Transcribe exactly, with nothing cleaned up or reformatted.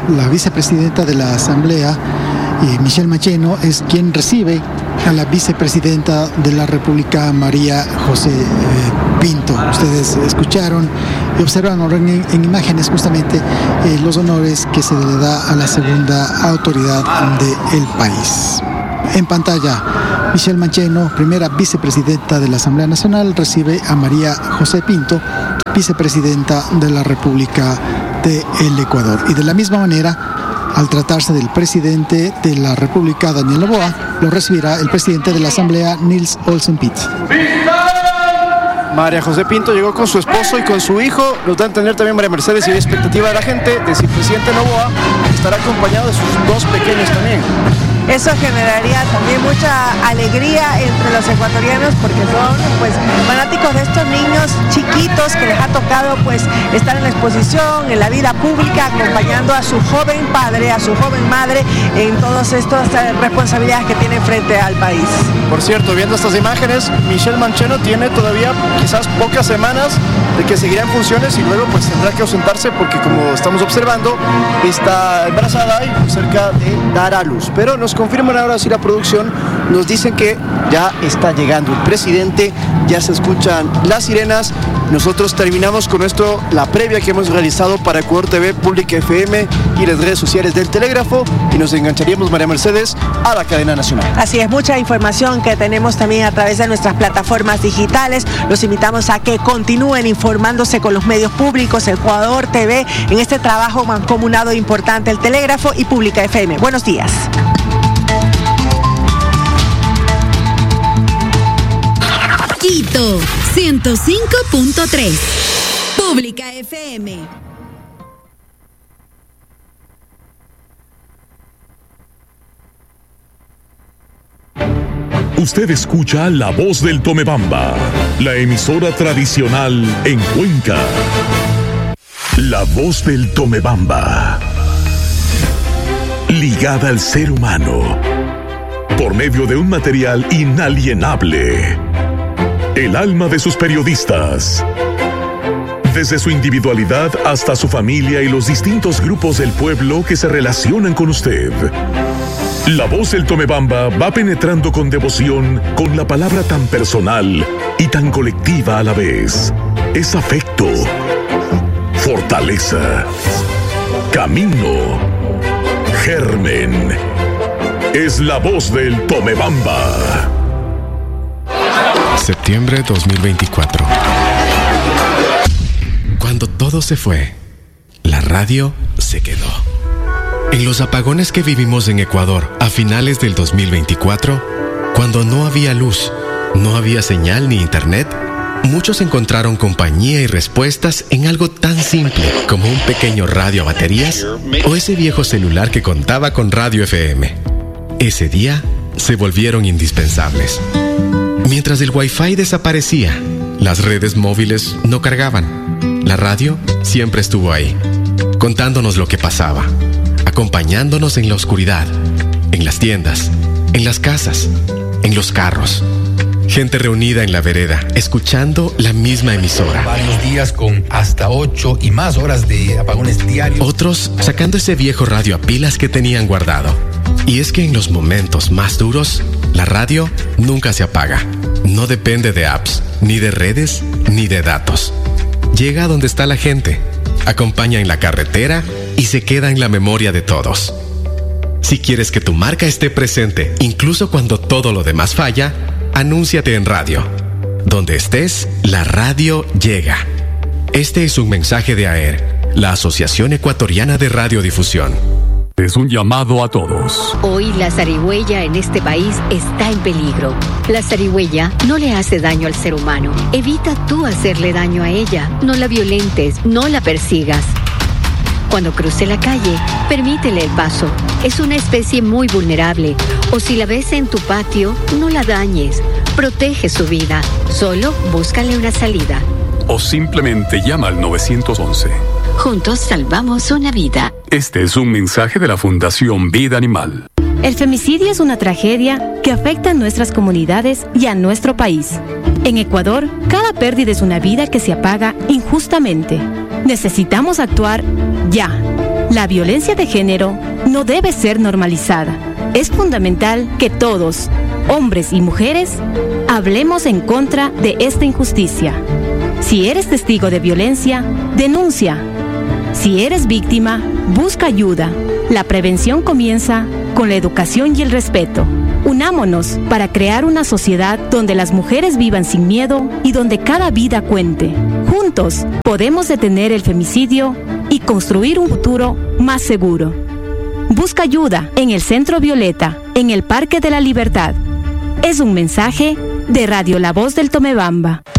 la vicepresidenta de la Asamblea, eh, Michelle Macheno, es quien recibe a la vicepresidenta de la República, María José eh, Pinto. Ustedes escucharon y observaron en, en imágenes justamente eh, los honores que se le da a la segunda autoridad del país. En pantalla, Michelle Macheno, primera vicepresidenta de la Asamblea Nacional, recibe a María José Pinto, vicepresidenta de la República del Ecuador. Y de la misma manera, al tratarse del presidente de la República, Daniel Noboa, lo recibirá el presidente de la Asamblea, Nils Olsen Pitt. María José Pinto llegó con su esposo y con su hijo. Nos da a entender también María Mercedes y hay expectativa de la gente de si el presidente Noboa estará acompañado de sus dos pequeños también. Eso generaría también mucha alegría entre los ecuatorianos porque son pues fanáticos de estos niños chiquitos que les ha tocado pues estar en la exposición, en la vida pública, acompañando a su joven padre, a su joven madre en todas estas responsabilidades que tienen frente al país. Por cierto, viendo estas imágenes, Michelle Macheno tiene todavía quizás pocas semanas de que seguirá en funciones y luego pues tendrá que ausentarse porque, como estamos observando, está embarazada y cerca de dar a luz. Pero nos confirman ahora sí la producción, nos dicen que ya está llegando el presidente, ya se escuchan las sirenas. Nosotros terminamos con esto, la previa que hemos realizado para Ecuador T V, Pública F M y las redes sociales del Telégrafo, y nos engancharíamos, María Mercedes, a la cadena nacional. Así es, mucha información que tenemos también a través de nuestras plataformas digitales. Los invitamos a que continúen informándose con los medios públicos, Ecuador T V, en este trabajo mancomunado importante, el Telégrafo y Pública F M. Buenos días. Quito, ciento cinco punto tres. Pública F M. Usted escucha La Voz del Tomebamba, la emisora tradicional en Cuenca. La Voz del Tomebamba, ligada al ser humano, por medio de un material inalienable. El alma de sus periodistas. Desde su individualidad hasta su familia y los distintos grupos del pueblo que se relacionan con usted. La Voz del Tomebamba va penetrando con devoción con la palabra tan personal y tan colectiva a la vez. Es afecto, fortaleza, camino, germen. Es la Voz del Tomebamba. Septiembre dos mil veinticuatro. Cuando todo se fue, la radio se quedó. En los apagones que vivimos en Ecuador a finales del dos mil veinticuatro, cuando no había luz, no había señal ni internet, muchos encontraron compañía y respuestas en algo tan simple como un pequeño radio a baterías o ese viejo celular que contaba con radio F M. Ese día se volvieron indispensables. Mientras el Wi-Fi desaparecía, las redes móviles no cargaban. La radio siempre estuvo ahí, contándonos lo que pasaba, acompañándonos en la oscuridad, en las tiendas, en las casas, en los carros. Gente reunida en la vereda, escuchando la misma emisora. Varios días con hasta ocho y más horas de apagones diarios. Otros sacando ese viejo radio a pilas que tenían guardado. Y es que en los momentos más duros, la radio nunca se apaga. No depende de apps, ni de redes, ni de datos. Llega a donde está la gente, acompaña en la carretera y se queda en la memoria de todos. Si quieres que tu marca esté presente, incluso cuando todo lo demás falla, anúnciate en radio. Donde estés, la radio llega. Este es un mensaje de A E R, la Asociación Ecuatoriana de Radiodifusión. Es un llamado a todos. Hoy la zarigüeya en este país está en peligro. La zarigüeya no le hace daño al ser humano. Evita tú hacerle daño a ella. No la violentes, no la persigas. Cuando cruce la calle, permítele el paso. Es una especie muy vulnerable. O si la ves en tu patio, no la dañes. Protege su vida. Solo búscale una salida. O simplemente llama al nueve once. Juntos salvamos una vida. Este es un mensaje de la Fundación Vida Animal. El femicidio es una tragedia que afecta a nuestras comunidades y a nuestro país. En Ecuador, cada pérdida es una vida que se apaga injustamente. Necesitamos actuar ya. La violencia de género no debe ser normalizada. Es fundamental que todos, hombres y mujeres, hablemos en contra de esta injusticia. Si eres testigo de violencia, denuncia. Si eres víctima, busca ayuda. La prevención comienza con la educación y el respeto. Unámonos para crear una sociedad donde las mujeres vivan sin miedo y donde cada vida cuente. Juntos podemos detener el femicidio y construir un futuro más seguro. Busca ayuda en el Centro Violeta, en el Parque de la Libertad. Es un mensaje de Radio La Voz del Tomebamba.